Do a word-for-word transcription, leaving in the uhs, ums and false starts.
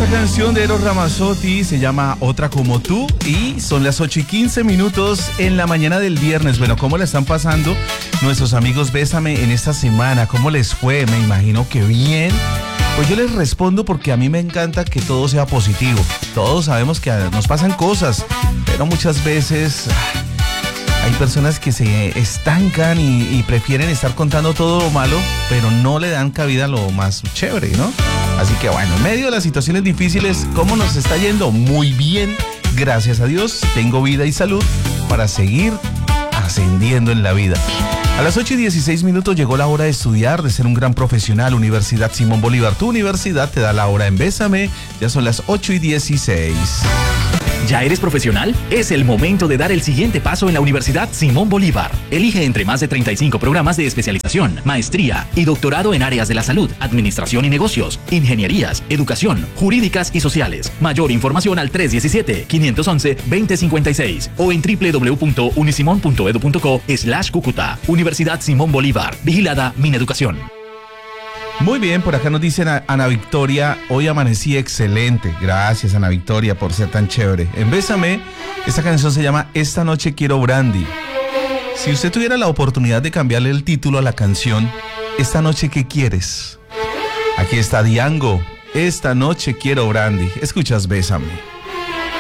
Esta canción de Eros Ramazzotti se llama Otra Como Tú y son las ocho y quince minutos en la mañana del viernes. Bueno, ¿cómo le están pasando nuestros amigos Bésame en esta semana? ¿Cómo les fue? Me imagino que bien. Pues yo les respondo porque a mí me encanta que todo sea positivo. Todos sabemos que nos pasan cosas, pero muchas veces hay personas que se estancan y, y prefieren estar contando todo lo malo, pero no le dan cabida a lo más chévere, ¿no? Así que bueno, en medio de las situaciones difíciles, ¿cómo nos está yendo? Muy bien, gracias a Dios, tengo vida y salud para seguir ascendiendo en la vida. A las ocho y dieciséis minutos llegó la hora de estudiar, de ser un gran profesional. Universidad Simón Bolívar, tu universidad te da la hora en Bésame. Ya son las ocho y dieciséis. ¿Ya eres profesional? Es el momento de dar el siguiente paso en la Universidad Simón Bolívar. Elige entre más de treinta y cinco programas de especialización, maestría y doctorado en áreas de la salud, administración y negocios, ingenierías, educación, jurídicas y sociales. Mayor información al tres uno siete, cinco uno uno, dos cero cinco seis o en doble u doble u doble u punto unisimon punto edu punto co slash Cúcuta. Universidad Simón Bolívar. Vigilada Mineducación. Muy bien, por acá nos dicen a Ana Victoria, hoy amanecí excelente. Gracias, Ana Victoria, por ser tan chévere. En Bésame, esta canción se llama Esta Noche Quiero Brandy. Si usted tuviera la oportunidad de cambiarle el título a la canción, Esta Noche ¿Qué quieres? Aquí está Diango, Esta Noche Quiero Brandy. Escuchas Bésame.